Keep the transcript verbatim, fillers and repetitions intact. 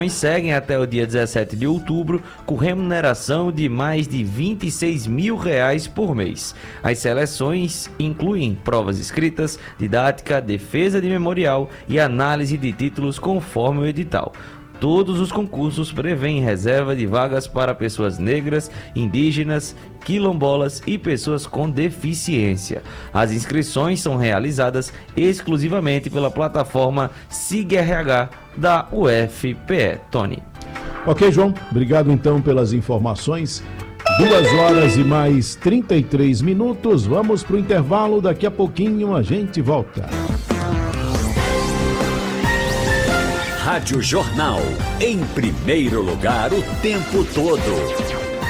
seguem até o dia dezessete de outubro com remuneração de mais de vinte e seis mil reais por mês. As seleções incluem provas escritas, didática, defesa de memorial e análise de títulos conforme o edital. Todos os concursos prevêem reserva de vagas para pessoas negras, indígenas, quilombolas e pessoas com deficiência. As inscrições são realizadas exclusivamente pela plataforma SIGRH da U F P E. Tony. Ok, João. Obrigado então pelas informações. Duas horas e mais trinta e três minutos. Vamos para o intervalo. Daqui a pouquinho a gente volta. Rádio Jornal, em primeiro lugar o tempo todo.